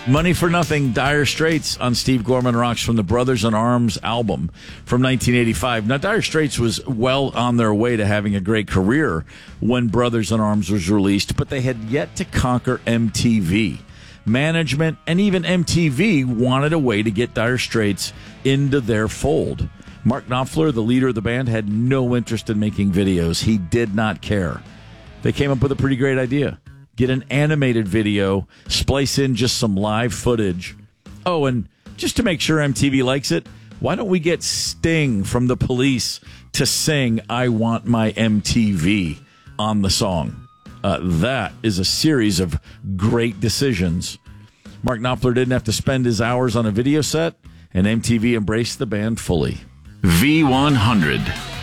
Money for Nothing, Dire Straits on Steve Gorman Rocks from the Brothers in Arms album from 1985. Now, Dire Straits was well on their way to having a great career when Brothers in Arms was released, but they had yet to conquer MTV. Management and even MTV wanted a way to get Dire Straits into their fold. Mark Knopfler, the leader of the band, had no interest in making videos. He did not care. They came up with a pretty great idea. Get an animated video, splice in just some live footage. Oh, and just to make sure MTV likes it, why don't we get Sting from the Police to sing I Want My MTV on the song? That is a series of great decisions. Mark Knopfler didn't have to spend his hours on a video set, and MTV embraced the band fully. V100.